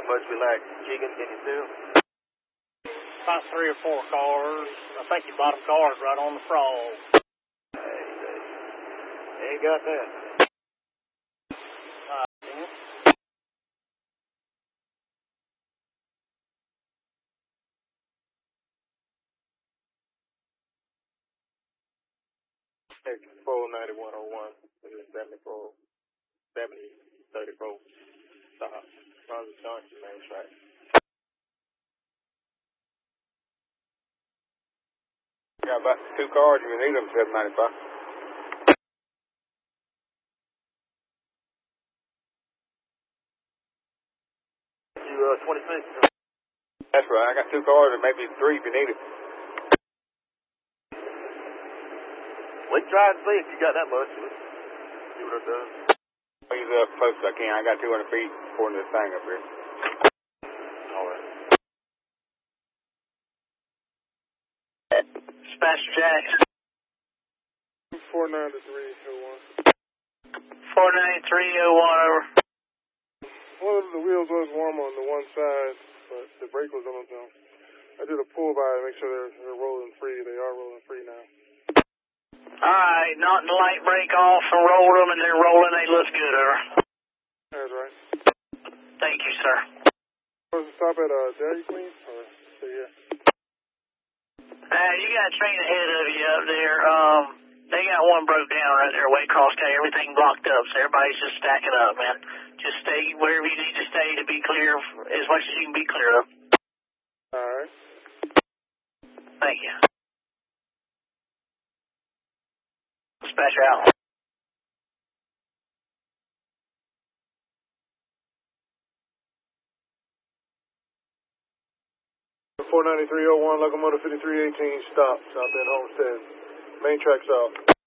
How much we like? Keegan, can you tell? About 3 or 4 cars. I think you bought them cars right on the frog. Ain't got that. X49101, 74, 7034, stop. From the Junction main track. Got about 2 cars, you need them, 795. You, 26? That's right, I got 2 cars and maybe 3 if you need it. We can try and see if you got that much. See what it does. I'll use it up close as I can. I got 200 feet according to the thing up here. Alright. Dispatch Jack. 49301. 49301, over. One of the wheels was warm on the one side, but the brake was on them. I did a pull by to make sure they're rolling free. They are rolling free now. Alright, knocked the light brake off and rolled them, and they're rolling. They look good, over. That's right. Thank you, sir. Was it stop at Dairy Queen? Or stay here? You got a train ahead of you up there. They got one broke down right there, way across town. Everything blocked up, so everybody's just stacking up, man. Just stay wherever you need to stay to be clear, as much as you can be clear of. Alright. Thank you. Dispatcher out. 49301, locomotive 5318, stop. South End Homestead. Main track south.